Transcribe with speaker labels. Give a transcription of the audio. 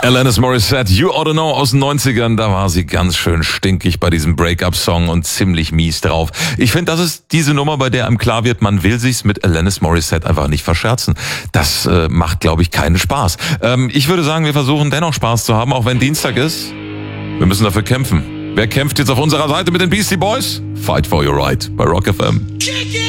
Speaker 1: Alanis Morissette, You Oughta Know aus den 90ern, da war sie ganz schön stinkig bei diesem Break-up-Song und ziemlich mies drauf. Ich finde, das ist diese Nummer, bei der einem klar wird, man will sich's mit Alanis Morissette einfach nicht verscherzen. Das macht, glaube ich, keinen Spaß. Ich würde sagen, wir versuchen dennoch Spaß zu haben, auch wenn Dienstag ist. Wir müssen dafür kämpfen. Wer kämpft jetzt auf unserer Seite mit den Beastie Boys? Fight for your right bei Rock FM.